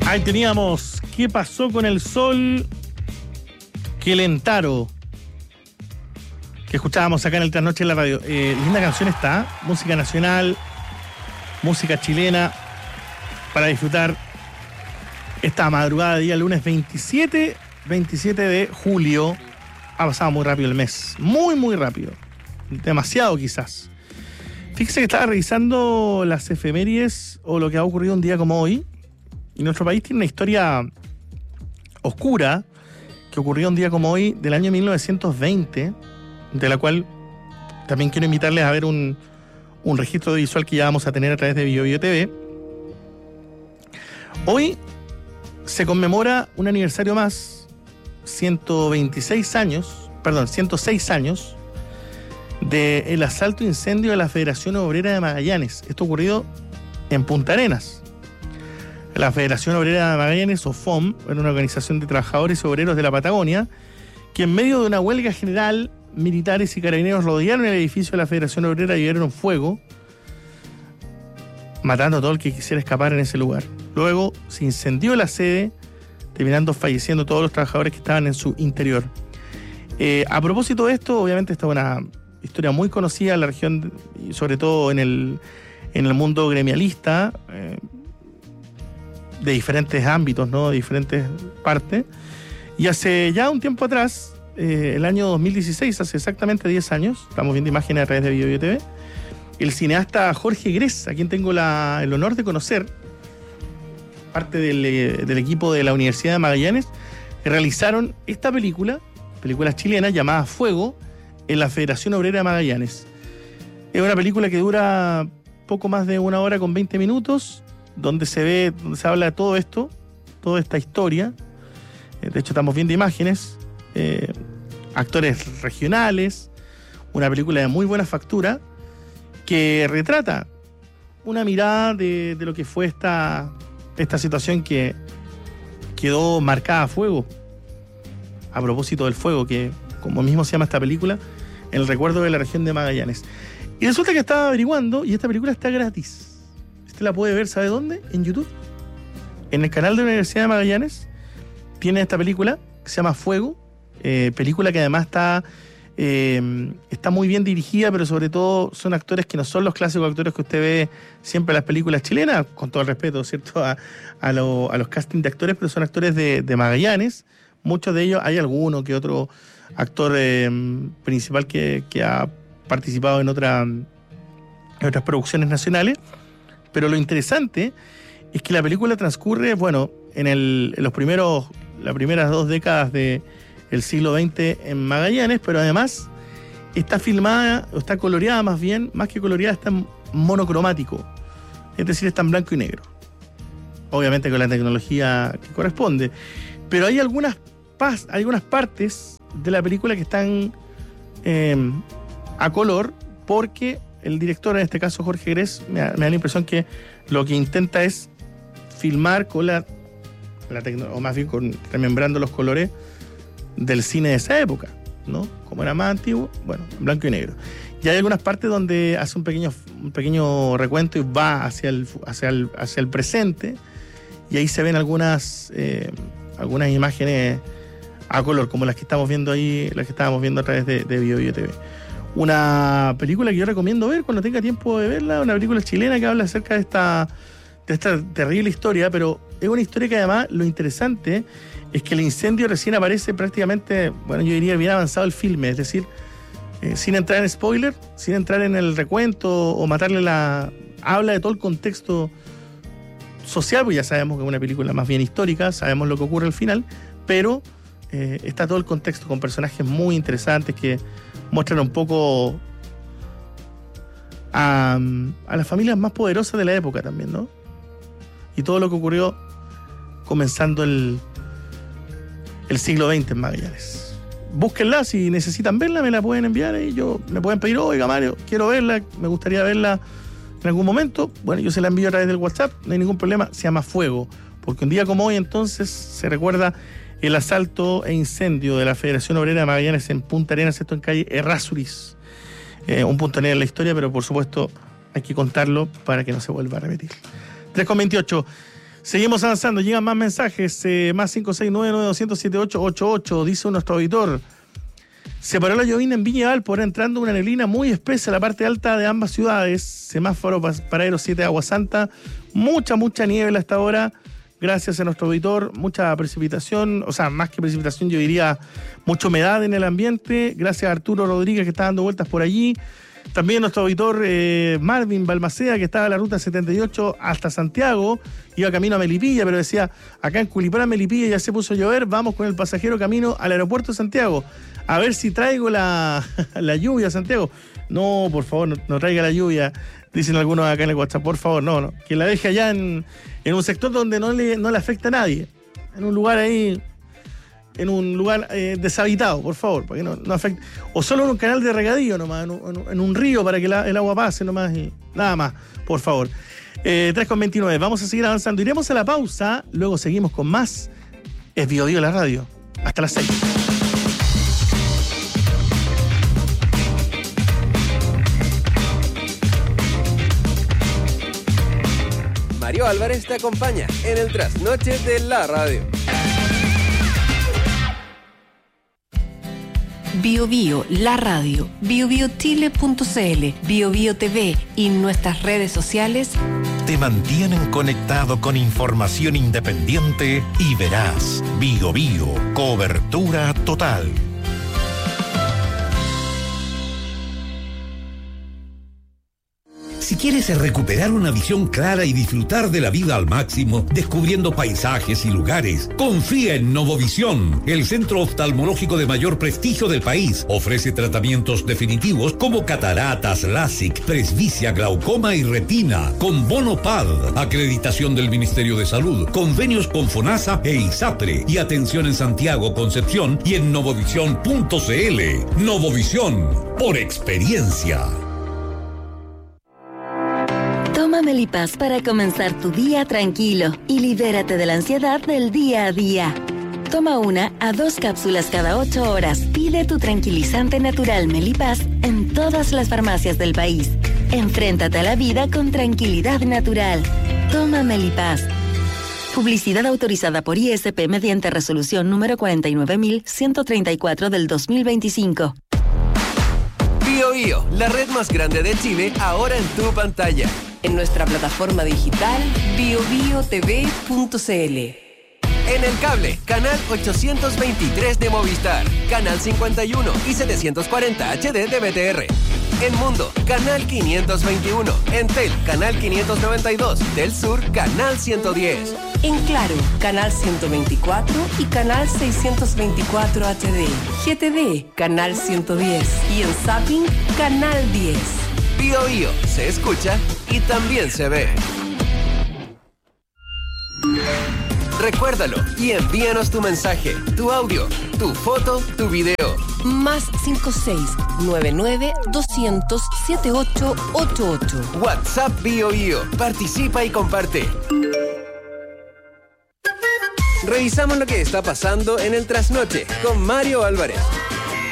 Ahí teníamos ¿Qué pasó con el sol? Quelentaro, que escuchábamos acá en el Trasnoche en la radio. Linda canción está, música nacional, música chilena, para disfrutar esta madrugada de día lunes 27 de julio. Ha pasado muy rápido el mes, muy rápido, demasiado quizás. Fíjese que estaba revisando las efemérides o lo que ha ocurrido un día como hoy. Y nuestro país tiene una historia oscura que ocurrió un día como hoy del año 1920, de la cual también quiero invitarles a ver un registro visual que ya vamos a tener a través de BioBio TV. Hoy se conmemora un aniversario más, 106 años del asalto e incendio de la Federación Obrera de Magallanes. Esto ocurrido en Punta Arenas. La Federación Obrera de Magallanes, o FOM, era una organización de trabajadores y obreros de la Patagonia, que en medio de una huelga general, militares y carabineros rodearon el edificio de la Federación Obrera y dieron fuego, matando a todo el que quisiera escapar en ese lugar. Luego se incendió la sede, terminando falleciendo todos los trabajadores que estaban en su interior. A propósito de esto, obviamente esta es una historia muy conocida en la región, y sobre todo en el mundo gremialista, de diferentes ámbitos, ¿no? De diferentes partes. Y hace ya un tiempo atrás, el año 2016, hace exactamente 10 años, estamos viendo imágenes a través de BioBio TV, el cineasta Jorge Gress, a quien tengo el honor de conocer, parte del equipo de la Universidad de Magallanes, realizaron esta película chilena llamada Fuego, en la Federación Obrera de Magallanes. Es una película que dura poco más de 1 hora con 20 minutos, donde se habla de todo esto, toda esta historia. De hecho, estamos viendo imágenes, actores regionales, una película de muy buena factura que retrata una mirada de lo que fue esta situación que quedó marcada a fuego. A propósito del fuego, que como mismo se llama esta película, en el recuerdo de la región de Magallanes. Y resulta que estaba averiguando y esta película está gratis. Usted la puede ver, ¿sabe dónde? En YouTube. En el canal de la Universidad de Magallanes tiene esta película que se llama Fuego, película que además está muy bien dirigida, pero sobre todo son actores que no son los clásicos actores que usted ve siempre en las películas chilenas, con todo el respeto, ¿cierto? A los castings de actores, pero son actores de Magallanes. Muchos de ellos, hay alguno que otro actor principal que ha participado en otras producciones nacionales. Pero lo interesante es que la película transcurre, bueno, en las primeras 2 décadas del siglo XX en Magallanes, pero además está filmada, o está coloreada más bien, más que coloreada, está en monocromático. Es decir, está en blanco y negro. Obviamente con la tecnología que corresponde. Pero hay algunas partes de la película que están a color, porque el director, en este caso Jorge Gress, me da la impresión que lo que intenta es filmar con la tecnología, o más bien remembrando los colores del cine de esa época, ¿no? Como era más antiguo, bueno, blanco y negro. Y hay algunas partes donde hace un pequeño recuento y va hacia el presente, y ahí se ven algunas imágenes a color, como las que estamos viendo ahí, las que estábamos viendo a través de BioBio TV. Una película que yo recomiendo ver cuando tenga tiempo de verla, una película chilena que habla acerca de esta terrible historia, pero es una historia que además lo interesante es que el incendio recién aparece prácticamente, bueno, yo diría bien avanzado el filme, es decir, sin entrar en spoiler, sin entrar en el recuento o habla de todo el contexto social, pues ya sabemos que es una película más bien histórica, sabemos lo que ocurre al final, pero está todo el contexto con personajes muy interesantes que muestran un poco a las familias más poderosas de la época también, ¿no? Y todo lo que ocurrió comenzando el siglo XX en Magallanes. Búsquenla, si necesitan verla, me la pueden enviar y me pueden pedir, oiga Mario, quiero verla, me gustaría verla en algún momento. Bueno, yo se la envío a través del WhatsApp, no hay ningún problema, se llama Fuego, porque un día como hoy entonces se recuerda el asalto e incendio de la Federación Obrera de Magallanes en Punta Arenas, esto en calle Errázuriz. Un punto negro en la historia, pero por supuesto hay que contarlo para que no se vuelva a repetir. 3:28. Seguimos avanzando, llegan más mensajes, más 569-9200-7888, dice nuestro auditor. Se paró la llovina en Viña Valpo, ahora entrando una neblina muy espesa en la parte alta de ambas ciudades. Semáforo paradero 7 de Agua Santa, mucha niebla hasta ahora, gracias a nuestro auditor, mucha precipitación, o sea, más que precipitación yo diría mucha humedad en el ambiente, gracias a Arturo Rodríguez que está dando vueltas por allí. También nuestro auditor Marvin Balmaceda, que estaba en la ruta 78 hasta Santiago, iba camino a Melipilla, pero decía, acá en Culipán, Melipilla ya se puso a llover, vamos con el pasajero camino al aeropuerto de Santiago, a ver si traigo la lluvia a Santiago. No, por favor, no traiga la lluvia, dicen algunos acá en el WhatsApp, por favor, no, que la deje allá en un sector donde no le afecta a nadie, en un lugar ahí, en un lugar deshabitado, por favor, para que no afecte. O solo en un canal de regadío nomás, en un río para que el agua pase nomás y nada más, por favor. 3:29, vamos a seguir avanzando. Iremos a la pausa, luego seguimos con más. Es Bio Bio la radio. Hasta las 6. Mario Álvarez te acompaña en el trasnoche de la radio. Bio Bio, la radio, biobiochile.cl, Bio Bio TV y nuestras redes sociales te mantienen conectado con información independiente y veraz. Bio Bio, cobertura total. Si quieres recuperar una visión clara y disfrutar de la vida al máximo, descubriendo paisajes y lugares, confía en Novovisión, el centro oftalmológico de mayor prestigio del país. Ofrece tratamientos definitivos como cataratas, LASIK, presbicia, glaucoma y retina, con bono PAD, acreditación del Ministerio de Salud, convenios con FONASA e ISAPRE, y atención en Santiago, Concepción y en novovisión.cl. Novovisión, por experiencia. Toma Melipaz para comenzar tu día tranquilo y libérate de la ansiedad del día a día. Toma 1 a 2 cápsulas cada 8 horas. Pide tu tranquilizante natural Melipaz en todas las farmacias del país. Enfréntate a la vida con tranquilidad natural. Toma Melipaz. Publicidad autorizada por ISP mediante resolución número 49.134 del 2025. Bio Bio, la red más grande de Chile, ahora en tu pantalla. En nuestra plataforma digital biobiotv.cl. En el cable, canal 823 de Movistar, canal 51 y 740 HD de BTR. En Mundo, canal 521. En Tel, canal 592. Del Sur, canal 110. En Claro, canal 124 y canal 624 HD. GTV, canal 110. Y en Zapping, canal 10. Bio Bio, se escucha y también se ve. Recuérdalo y envíanos tu mensaje, tu audio, tu foto, tu video. Más 56-99-200-7888. WhatsApp Bio Bio. Participa y comparte. Revisamos lo que está pasando en el trasnoche con Mario Álvarez.